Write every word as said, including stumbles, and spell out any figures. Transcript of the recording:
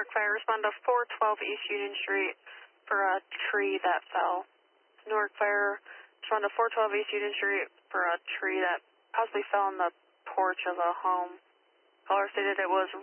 Newark Fire, respond to four twelve East Union Street for a tree that fell. Newark Fire, respond to four twelve East Union Street for a tree that possibly fell on the porch of a home. Caller stated it was